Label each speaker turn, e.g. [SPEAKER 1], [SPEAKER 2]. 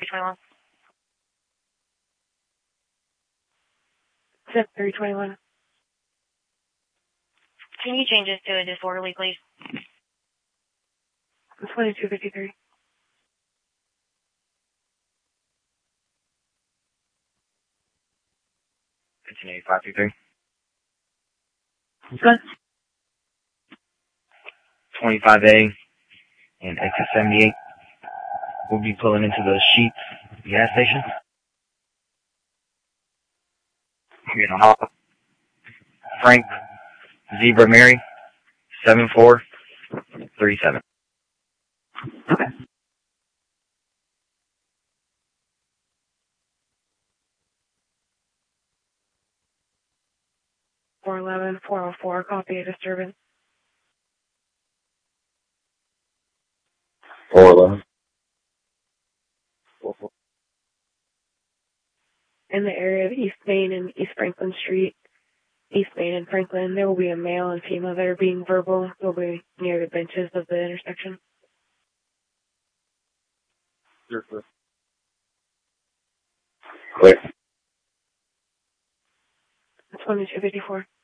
[SPEAKER 1] 321.
[SPEAKER 2] 7321.
[SPEAKER 1] Can you change this to a disorderly, please?
[SPEAKER 2] 2253.
[SPEAKER 3] 158523.
[SPEAKER 2] Good.
[SPEAKER 3] 25A and exit 78. We'll be pulling into the Sheets gas station. Frank Zebra Mary 7437.
[SPEAKER 2] Okay. 411, 404, copy a disturbance.
[SPEAKER 3] 411.
[SPEAKER 2] In the area of East Main and East Franklin Street, East Main and Franklin, there will be a male and female that are being verbal. They'll be near the benches of the intersection.
[SPEAKER 3] Clear. 2254.